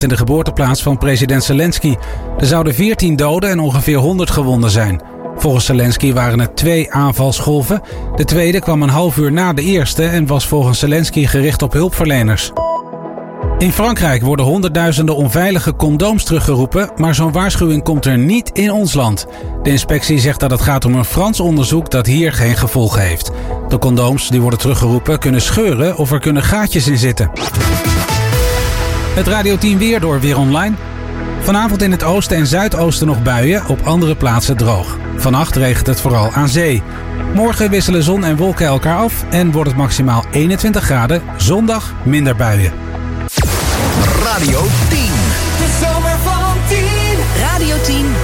in de geboorteplaats van president Zelensky. Er zouden 14 doden en ongeveer 100 gewonden zijn. Volgens Zelensky waren het 2 aanvalsgolven. De tweede kwam een half uur na de eerste en was volgens Zelensky gericht op hulpverleners. In Frankrijk worden honderdduizenden onveilige condooms teruggeroepen, maar zo'n waarschuwing komt er niet in ons land. De inspectie zegt dat het gaat om een Frans onderzoek dat hier geen gevolgen heeft. De condooms die worden teruggeroepen kunnen scheuren of er kunnen gaatjes in zitten. Het Radio 10 weer door Weer Online. Vanavond in het oosten en zuidoosten nog buien, op andere plaatsen droog. Vannacht regent het vooral aan zee. Morgen wisselen zon en wolken elkaar af en wordt het maximaal 21 graden. Zondag minder buien. Radio 10. De zomer van 10. Radio 10.